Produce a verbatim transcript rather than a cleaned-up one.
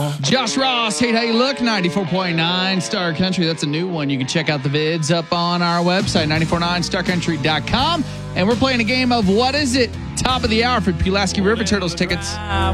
Josh Ross, Hate How You Look, ninety-four point nine Star Country. That's a new one. You can check out the vids up on our website, nine four nine star country dot com. And we're playing a game of What Is It? Top of the hour for Pulaski River Turtles tickets.